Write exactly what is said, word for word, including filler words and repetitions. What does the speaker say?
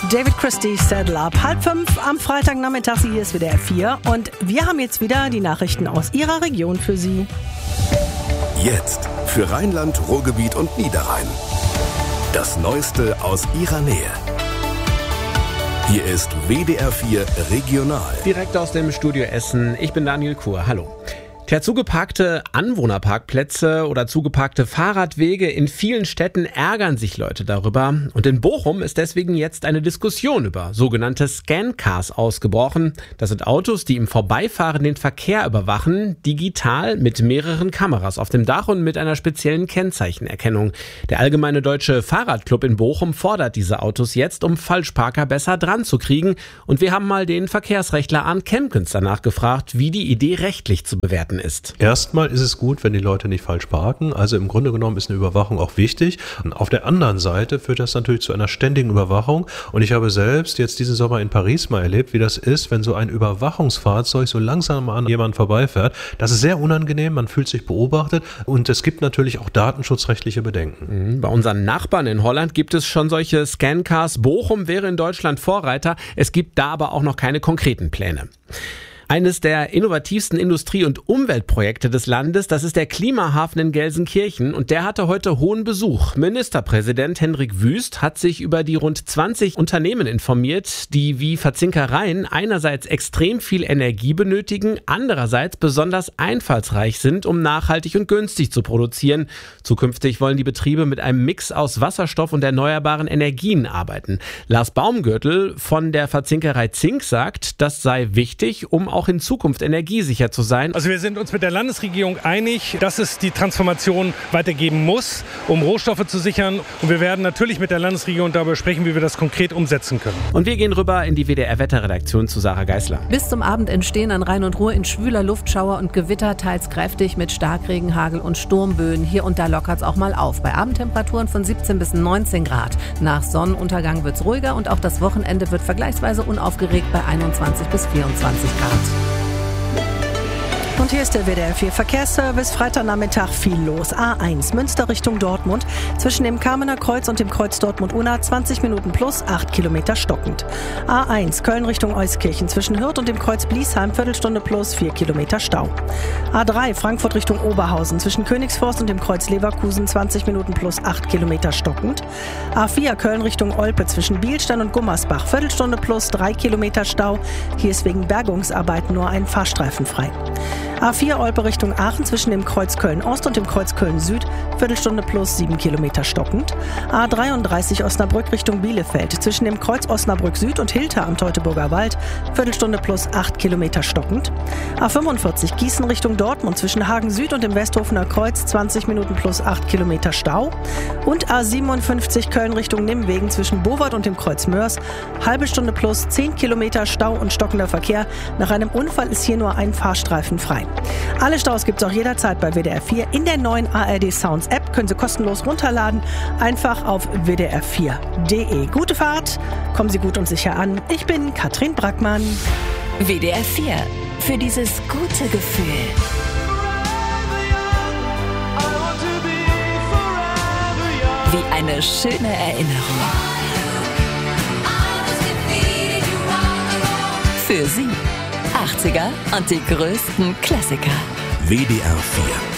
David Christie, Saddle Up. Halb fünf am Freitagnachmittag, hier ist W D R vier. Und wir haben jetzt wieder die Nachrichten aus Ihrer Region für Sie. Jetzt für Rheinland, Ruhrgebiet und Niederrhein. Das Neueste aus Ihrer Nähe. Hier ist W D R vier Regional. Direkt aus dem Studio Essen. Ich bin Daniel Kuhr. Hallo. Tja, zugeparkte Anwohnerparkplätze oder zugeparkte Fahrradwege in vielen Städten ärgern sich Leute darüber. Und in Bochum ist deswegen jetzt eine Diskussion über sogenannte Scan-Cars ausgebrochen. Das sind Autos, die im Vorbeifahren den Verkehr überwachen, digital mit mehreren Kameras auf dem Dach und mit einer speziellen Kennzeichenerkennung. Der Allgemeine Deutsche Fahrradclub in Bochum fordert diese Autos jetzt, um Falschparker besser dran zu kriegen. Und wir haben mal den Verkehrsrechtler Arndt Kempkens danach gefragt, wie die Idee rechtlich zu bewerten ist. Erstmal ist es gut, wenn die Leute nicht falsch parken. Also im Grunde genommen ist eine Überwachung auch wichtig. Und auf der anderen Seite führt das natürlich zu einer ständigen Überwachung. Und ich habe selbst jetzt diesen Sommer in Paris mal erlebt, wie das ist, wenn so ein Überwachungsfahrzeug so langsam an jemanden vorbeifährt. Das ist sehr unangenehm, man fühlt sich beobachtet und es gibt natürlich auch datenschutzrechtliche Bedenken. Bei unseren Nachbarn in Holland gibt es schon solche Scan-Cars. Bochum wäre in Deutschland Vorreiter. Es gibt da aber auch noch keine konkreten Pläne. Eines der innovativsten Industrie- und Umweltprojekte des Landes, das ist der Klimahafen in Gelsenkirchen und der hatte heute hohen Besuch. Ministerpräsident Hendrik Wüst hat sich über die rund zwanzig Unternehmen informiert, die wie Verzinkereien einerseits extrem viel Energie benötigen, andererseits besonders einfallsreich sind, um nachhaltig und günstig zu produzieren. Zukünftig wollen die Betriebe mit einem Mix aus Wasserstoff und erneuerbaren Energien arbeiten. Lars Baumgürtel von der Verzinkerei Zink sagt, das sei wichtig, um auch in Zukunft energiesicher zu sein. Also wir sind uns mit der Landesregierung einig, dass es die Transformation weitergeben muss, um Rohstoffe zu sichern. Und wir werden natürlich mit der Landesregierung darüber sprechen, wie wir das konkret umsetzen können. Und wir gehen rüber in die W D R-Wetterredaktion zu Sarah Geisler. Bis zum Abend entstehen an Rhein und Ruhr in schwüler Luftschauer und Gewitter, teils kräftig mit Starkregen, Hagel und Sturmböen. Hier und da lockert es auch mal auf. Bei Abendtemperaturen von siebzehn bis neunzehn Grad. Nach Sonnenuntergang wird es ruhiger und auch das Wochenende wird vergleichsweise unaufgeregt bei einundzwanzig bis vierundzwanzig Grad. Und hier ist der W D R vier Verkehrsservice. Freitagnachmittag viel los. A eins Münster Richtung Dortmund. Zwischen dem Kamener Kreuz und dem Kreuz Dortmund-Unna zwanzig Minuten plus, acht Kilometer stockend. A eins Köln Richtung Euskirchen. Zwischen Hürth und dem Kreuz Bliesheim Viertelstunde plus, vier Kilometer Stau. A drei Frankfurt Richtung Oberhausen. Zwischen Königsforst und dem Kreuz Leverkusen zwanzig Minuten plus, acht Kilometer stockend. A vier Köln Richtung Olpe. Zwischen Bielstein und Gummersbach Viertelstunde plus, drei Kilometer Stau. Hier ist wegen Bergungsarbeiten nur ein Fahrstreifen frei. A vier Olpe Richtung Aachen zwischen dem Kreuz Köln-Ost und dem Kreuz Köln-Süd, Viertelstunde plus sieben Kilometer stockend. A dreiunddreißig Osnabrück Richtung Bielefeld zwischen dem Kreuz Osnabrück-Süd und Hilter am Teutoburger Wald, Viertelstunde plus acht Kilometer stockend. A fünfundvierzig Gießen Richtung Dortmund zwischen Hagen-Süd und dem Westhofener Kreuz, zwanzig Minuten plus acht Kilometer Stau. Und A siebenundfünfzig Köln Richtung Nimwegen zwischen Bowart und dem Kreuz Mörs, halbe Stunde plus zehn Kilometer Stau und stockender Verkehr. Nach einem Unfall ist hier nur ein Fahrstreifen frei. Alle Staus gibt es auch jederzeit bei W D R vier. In der neuen A R D Sounds App können Sie kostenlos runterladen. Einfach auf w d r vier punkt d e. Gute Fahrt, kommen Sie gut und sicher an. Ich bin Katrin Brackmann. W D R vier. Für dieses gute Gefühl. Wie eine schöne Erinnerung. Für Sie. achtziger und die größten Klassiker. W D R vier